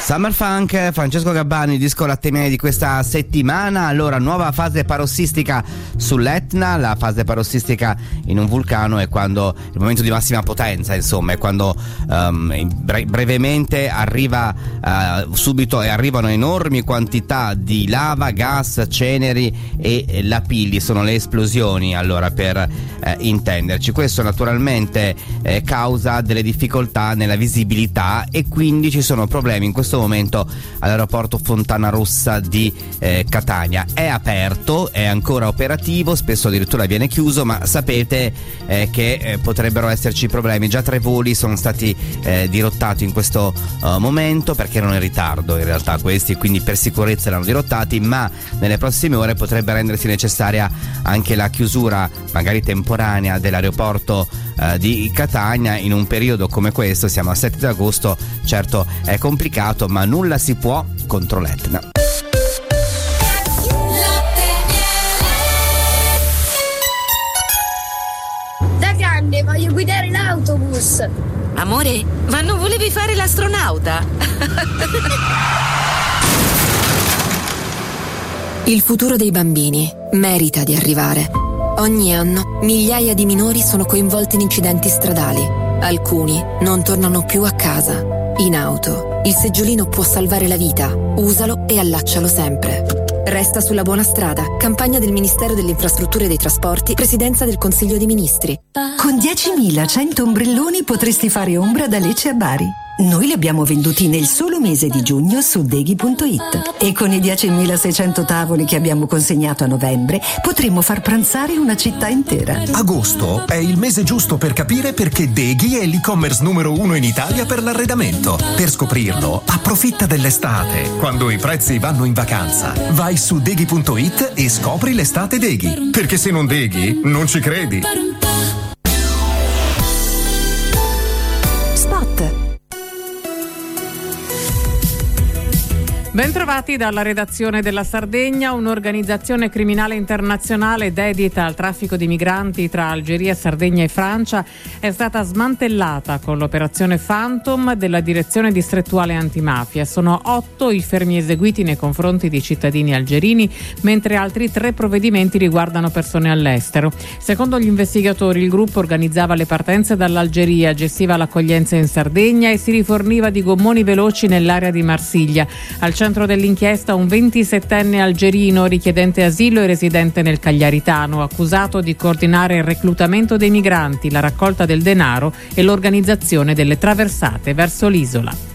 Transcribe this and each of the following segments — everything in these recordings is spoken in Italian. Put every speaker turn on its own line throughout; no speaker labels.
Summer Funk, Francesco Gabbani, il disco lattemia di questa settimana. Allora, nuova fase parossistica sull'Etna. La fase parossistica in un vulcano è quando il momento di massima potenza, insomma, è quando brevemente arriva subito e arrivano enormi quantità di lava, gas, ceneri e lapilli. Sono le esplosioni, allora, per intenderci. Questo naturalmente causa delle difficoltà nella visibilità e quindi ci sono problemi in questo momento all'aeroporto Fontana Rossa di Catania. È aperto, è ancora operativo, spesso addirittura viene chiuso, ma sapete che potrebbero esserci problemi. Già 3 voli sono stati dirottati in questo momento perché erano in ritardo in realtà questi, quindi per sicurezza l'hanno dirottati, ma nelle prossime ore potrebbe rendersi necessaria anche la chiusura magari temporanea dell'aeroporto di Catania in un periodo come questo. Siamo al 7 agosto, certo è complicato, ma nulla si può contro l'Etna.
Da grande voglio guidare l'autobus.
Amore, ma non volevi fare l'astronauta?
Il futuro dei bambini merita di arrivare. Ogni anno migliaia di minori sono coinvolti in incidenti stradali. Alcuni non tornano più a casa. In auto, il seggiolino può salvare la vita. Usalo e allaccialo sempre. Resta sulla buona strada. Campagna del Ministero delle Infrastrutture e dei Trasporti, Presidenza del Consiglio dei Ministri.
Con 10.100 ombrelloni potresti fare ombra da Lecce a Bari. Noi li abbiamo venduti nel solo mese di giugno su Deghi.it e con i 10.600 tavoli che abbiamo consegnato a novembre potremmo far pranzare una città intera.
Agosto è il mese giusto per capire perché Deghi è l'e-commerce numero 1 in Italia per l'arredamento. Per scoprirlo, approfitta dell'estate, quando i prezzi vanno in vacanza. Vai su Deghi.it e scopri l'estate Deghi, perché se non Deghi non ci credi.
Bentrovati dalla redazione della Sardegna. Un'organizzazione criminale internazionale dedita al traffico di migranti tra Algeria, Sardegna e Francia è stata smantellata con l'operazione Phantom della Direzione Distrettuale Antimafia. Sono 8 i fermi eseguiti nei confronti di cittadini algerini, mentre altri 3 provvedimenti riguardano persone all'estero. Secondo gli investigatori, il gruppo organizzava le partenze dall'Algeria, gestiva l'accoglienza in Sardegna e si riforniva di gommoni veloci nell'area di Marsiglia. Al centro dell'inchiesta un 27enne algerino richiedente asilo e residente nel Cagliaritano, accusato di coordinare il reclutamento dei migranti, la raccolta del denaro e l'organizzazione delle traversate verso l'isola.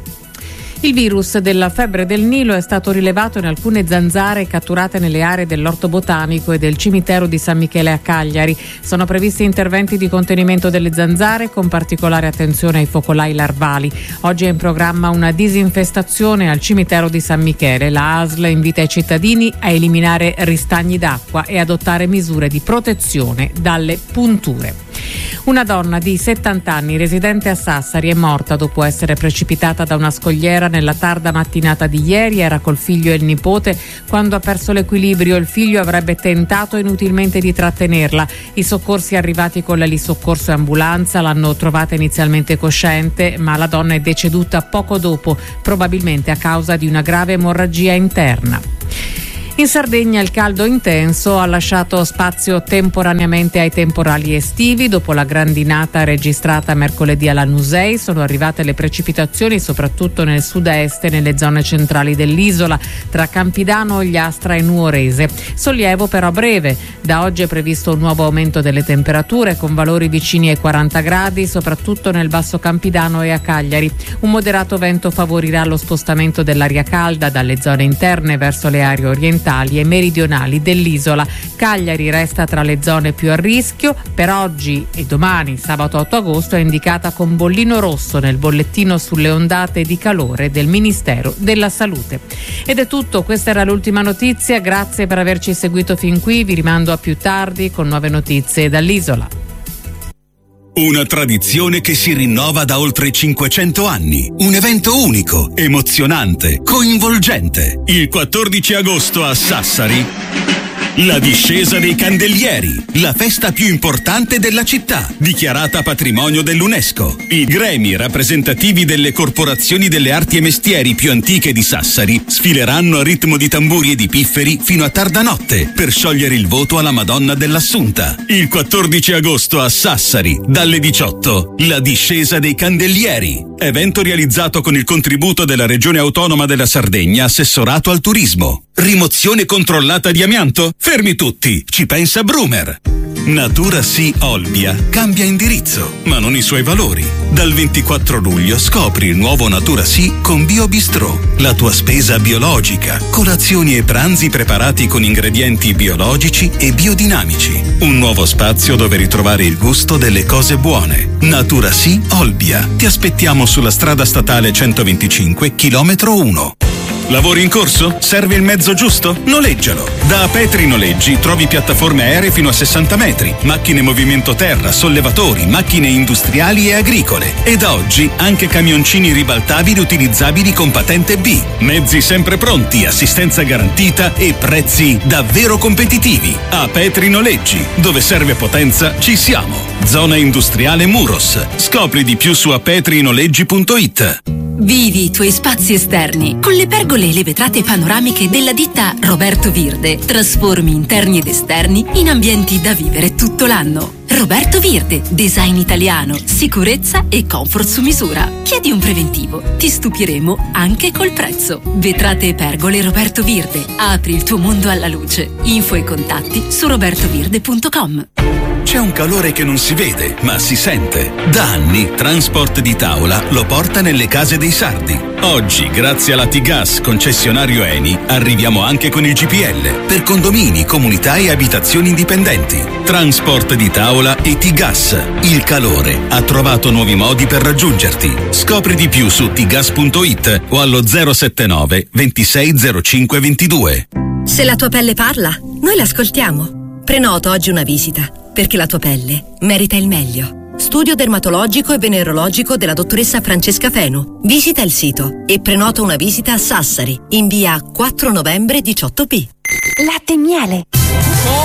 Il virus della febbre del Nilo è stato rilevato in alcune zanzare catturate nelle aree dell'Orto Botanico e del cimitero di San Michele a Cagliari. Sono previsti interventi di contenimento delle zanzare con particolare attenzione ai focolai larvali. Oggi è in programma una disinfestazione al cimitero di San Michele. La ASL invita i cittadini a eliminare ristagni d'acqua e adottare misure di protezione dalle punture. Una donna di 70 anni residente a Sassari è morta dopo essere precipitata da una scogliera nella tarda mattinata di ieri. Era col figlio e il nipote quando ha perso l'equilibrio. Il figlio avrebbe tentato inutilmente di trattenerla. I soccorsi arrivati con l'elisoccorso e ambulanza l'hanno trovata inizialmente cosciente, ma la donna è deceduta poco dopo, probabilmente a causa di una grave emorragia interna. In Sardegna il caldo intenso ha lasciato spazio temporaneamente ai temporali estivi. Dopo la grandinata registrata mercoledì alla Nusei sono arrivate le precipitazioni soprattutto nel sud-est e nelle zone centrali dell'isola, tra Campidano, Ogliastra e Nuorese. Sollievo però breve. Da oggi è previsto un nuovo aumento delle temperature con valori vicini ai 40 gradi, soprattutto nel basso Campidano e a Cagliari. Un moderato vento favorirà lo spostamento dell'aria calda dalle zone interne verso le aree orientali e meridionali dell'isola. Cagliari resta tra le zone più a rischio. Per oggi e domani, sabato 8 agosto, è indicata con bollino rosso nel bollettino sulle ondate di calore del Ministero della Salute. Ed è tutto, questa era l'ultima notizia. Grazie per averci seguito fin qui, vi rimando a più tardi con nuove notizie dall'isola.
Una tradizione che si rinnova da oltre 500 anni. Un evento unico, emozionante, coinvolgente. Il 14 agosto a Sassari La discesa dei Candelieri, la festa più importante della città, dichiarata patrimonio dell'UNESCO. I gremi rappresentativi delle corporazioni delle arti e mestieri più antiche di Sassari sfileranno a ritmo di tamburi e di pifferi fino a tarda notte per sciogliere il voto alla Madonna dell'Assunta. Il 14 agosto a Sassari, dalle 18, la discesa dei Candelieri. Evento realizzato con il contributo della Regione Autonoma della Sardegna, assessorato al turismo. Rimozione controllata di amianto? Fermi tutti, ci pensa Brumer. Natura Sì Olbia cambia indirizzo, ma non i suoi valori. Dal 24 luglio scopri il nuovo Natura Sì con Bio Bistrò, la tua spesa biologica, colazioni e pranzi preparati con ingredienti biologici e biodinamici. Un nuovo spazio dove ritrovare il gusto delle cose buone. Natura Sì Olbia. Ti aspettiamo sulla strada statale 125, chilometro 1. Lavori in corso? Serve il mezzo giusto? Noleggialo. Da Petri Noleggi trovi piattaforme aeree fino a 60 metri, macchine movimento terra, sollevatori, macchine industriali e agricole. E da oggi anche camioncini ribaltabili utilizzabili con patente B. Mezzi sempre pronti, assistenza garantita e prezzi davvero competitivi. A Petri Noleggi, dove serve potenza, ci siamo. Zona industriale Muros. Scopri di più su apetrinoleggi.it.
Vivi i tuoi spazi esterni con le pergole e le vetrate panoramiche della ditta Roberto Virde. Trasformi interni ed esterni in ambienti da vivere tutto l'anno. Roberto Virde, design italiano, sicurezza e comfort su misura. Chiedi un preventivo, ti stupiremo anche col prezzo. Vetrate e pergole Roberto Virde. Apri il tuo mondo alla luce. Info e contatti su robertovirde.com.
C'è un calore che non si vede, ma si sente. Da anni Transport di Tavola lo porta nelle case dei sardi. Oggi, grazie alla T-Gas concessionario Eni, arriviamo anche con il GPL per condomini, comunità e abitazioni indipendenti. Transport di Tavola e T-Gas. Il calore ha trovato nuovi modi per raggiungerti. Scopri di più su tgas.it o allo 079 2605 22.
Se la tua pelle parla, noi l'ascoltiamo. Prenota oggi una visita, perché la tua pelle merita il meglio. Studio dermatologico e venerologico della dottoressa Francesca Feno. Visita il sito e prenota una visita a Sassari, in via 4 novembre 18B.
Latte e miele.